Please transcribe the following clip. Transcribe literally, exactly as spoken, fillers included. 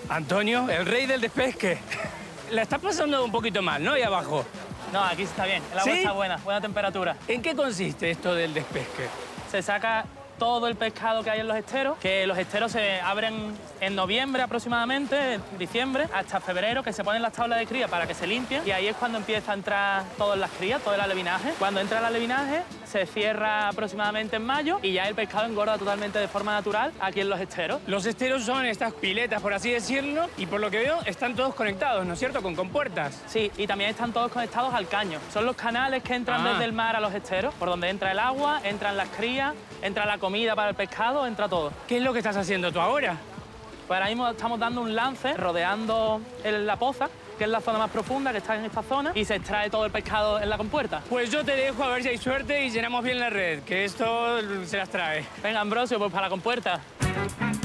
Antonio, el rey del despesque. La estás pasando un poquito mal, ¿no? Ahí abajo. No, aquí está bien. El agua ¿Sí? está buena, buena temperatura. ¿En qué consiste esto del despesque? Se saca todo el pescado que hay en los esteros, que los esteros se abren en noviembre aproximadamente, en diciembre, hasta febrero, que se ponen las tablas de cría para que se limpien, y ahí es cuando empieza a entrar todas las crías, todo el alevinaje. Cuando entra el alevinaje, se cierra aproximadamente en mayo y ya el pescado engorda totalmente de forma natural aquí en los esteros. Los esteros son estas piletas, por así decirlo, y por lo que veo están todos conectados, ¿no es cierto? Con compuertas. Sí, y también están todos conectados al caño. Son los canales que entran Ah. desde el mar a los esteros, por donde entra el agua, entran las crías, entra la comida para el pescado, entra todo. ¿Qué es lo que estás haciendo tú ahora? Pues ahora mismo estamos dando un lance rodeando el- la poza, que es la zona más profunda que está en esta zona, y se extrae todo el pescado en la compuerta. Pues yo te dejo a ver si hay suerte y llenamos bien la red, que esto se las trae. Venga, Ambrosio, pues para la compuerta.